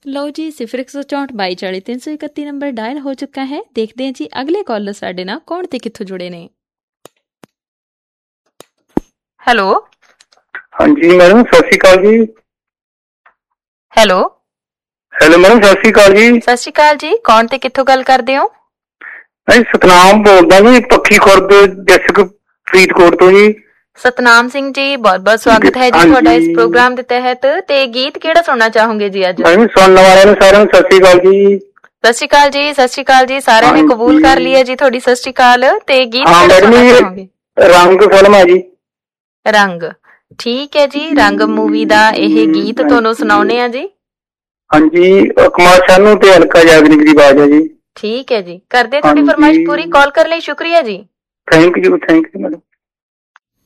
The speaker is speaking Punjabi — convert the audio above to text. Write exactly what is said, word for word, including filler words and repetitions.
ਲਓ ਜੀ, ਸਿਫਰ ਇੱਕ ਸੌ ਚੌਂਹਠ ਬਾਈ ਚਾਲੀ ਤਿੰਨ ਸੌ ਇਕੱਤੀ ਨੰਬਰ ਡਾਇਲ ਹੋ ਚੁੱਕਾ ਹੈ। ਦੇਖਦੇ ਹਾਂ ਜੀ ਅਗਲੇ ਕਾਲਰ ਸਾਡੇ ਨਾਲ ਕੌਣ ਤੇ ਕਿੱਥੋਂ ਜੁੜੇ ਨੇ। ਹੈਲੋ ਹਾਂਜੀ ਮੈਡਮ, ਸਤਿ ਸ਼੍ਰੀ ਅਕਾਲ ਜੀ। ਹੈਲੋ ਹੈਲੋ ਮੈਡਮ, ਸਤਿ ਸ਼੍ਰੀ ਅਕਾਲ ਜੀ। ਸਤਿ ਸ਼੍ਰੀ ਅਕਾਲ ਜੀ, ਕੌਣ ਤੇ ਕਿੱਥੋਂ ਗੱਲ ਕਰਦੇ ਹੋ? ਮੈਂ ਸਤਨਾਮ ਬੋਲਦਾ ਜੀ, ਪੱਖੀ ਖੁਰਦ ਡਿਸਟ੍ਰਿਕਟ ਫਰੀਦਕੋਟ ਤੋਂ ਜੀ। ਸਤਨਾਮ ਸਿੰਘ ਜੀ, ਬਹੁਤ ਬਹੁਤ ਸਵਾਗਤ ਹੈ ਜੀ ਤੁਹਾਡਾ ਇਸ ਪ੍ਰੋਗਰਾਮ ਦੇ ਤਹਿਤ। ਤੇ ਗੀਤ ਕਿਹੜਾ ਸੁਣਨਾ ਚਾਹੋਗੇ ਜੀ ਅੱਜ? ਸੁਣਨ ਵਾਲਿਆਂ ਨੂੰ ਸਾਰਿਆਂ ਨੂੰ ਸਤਿ ਸ਼੍ਰੀ ਅਕਾਲ ਜੀ। ਸਤਿ ਸ਼੍ਰੀ ਅਕਾਲ ਜੀ, ਸਤਿ ਸ਼੍ਰੀ ਅਕਾਲ ਜੀ। ਸਾਰਿਆਂ ਨੇ ਕਬੂਲ ਕਰ ਲਈ ਹੈ ਜੀ ਤੁਹਾਡੀ ਸਤਿ ਸ਼੍ਰੀ ਅਕਾਲ। ਤੇ ਗੀਤ ਕਿਹੜਾ ਸੁਣਨਾ ਚਾਹੋਗੇ? ਰੰਗ ਫਿਲਮ ਹੈ ਜੀ। ਰੰਗ, ਠੀਕ ਹੈ ਜੀ। ਰੰਗ ਮੂਵੀ ਦਾ ਇਹ ਗੀਤ ਤੁਹਾਨੂੰ ਸੁਣਾਉਣੇ ਆ ਜੀ। ਹਾਂਜੀ, ਕੁਮਾਰ ਸਾਨੂ ਤੇ ਅਲਕਾ ਯਾਗਨਿਕ ਦੀ ਆਵਾਜ਼ ਹੈ ਜੀ। ਠੀਕ ਹੈ ਜੀ, ਕਰਦੇ ਤੁਹਾਡੀ ਫਰਮਾਇਸ਼ ਪੂਰੀ। ਕਾਲ ਕਰਨ ਲਈ ਸ਼ੁਕਰੀਆ ਜੀ। Thank you, thank you madam.